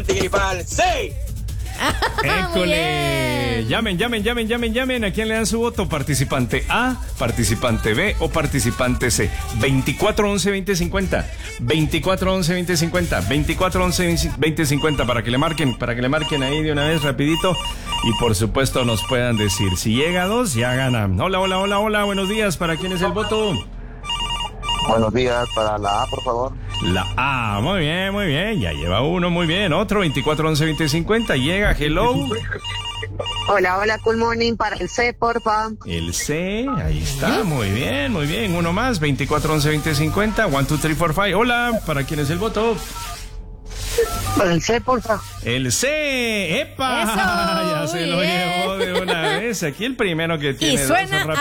antigripal C. ¡École! Llamen. ¿A quién le dan su voto? ¿Participante A, participante B o participante C? 2411-2050. 2411-2050. 2411-2050 para que le marquen ahí de una vez rapidito y por supuesto nos puedan decir. Si llega a 2, ya gana. Hola. Buenos días. ¿Para quién es el voto? Buenos días, para la A, por favor. La A, muy bien, ya lleva uno, muy bien. Otro, 2411-2050, llega, hello. Hola, good morning, para el C, porfa. El C, ahí está, muy bien, uno más, 2411-2050, 1, 2, 3, 4, 5, hola, ¿para quién es el voto? Para el C, porfa. El C, ¡epa! Eso, Ya se lo bien. llevó de una vez, aquí el primero que tiene Y dos suena